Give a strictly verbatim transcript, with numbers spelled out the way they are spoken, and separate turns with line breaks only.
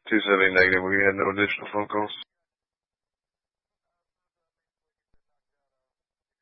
two seventy negative. We had no additional phone calls.